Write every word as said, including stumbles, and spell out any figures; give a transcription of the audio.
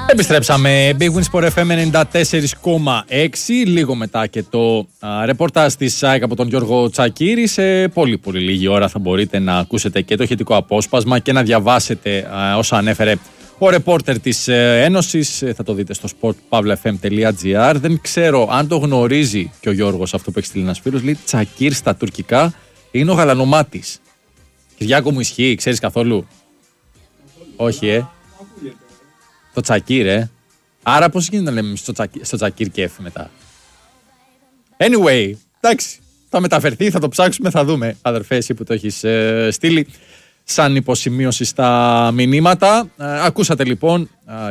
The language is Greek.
Επιστρέψαμε. Big Win Sport εφ εμ ενενήντα τέσσερα κόμμα έξι. Λίγο μετά και το α, ρεπορτάζ της ΑΕΚ από τον Γιώργο Τσακίρη. Σε πολύ πολύ λίγη ώρα θα μπορείτε να ακούσετε και το ηχητικό απόσπασμα και να διαβάσετε α, όσα ανέφερε ο ρεπόρτερ της ε, Ένωσης. Ε, θα το δείτε στο sport pavla f m τελεία g r. Δεν ξέρω αν το γνωρίζει και ο Γιώργος αυτό που έχει στείλει ένας φίλος. Λέει Τσακίρ στα τουρκικά είναι ο γαλανομάτης. Κυριάκο μου ισχύει, ξέρεις καθόλου? Όχι, ε. Το Τσακίρ, ε. Άρα πώς γίνεται να λέμε στο, τσακί, στο Τσακίρ και F μετά? Anyway, εντάξει. Θα μεταφερθεί, θα το ψάξουμε, θα δούμε. Αδερφέ, εσύ που το έχεις ε, στείλει σαν υποσημείωση στα μηνύματα. Ε, ακούσατε λοιπόν... Ε,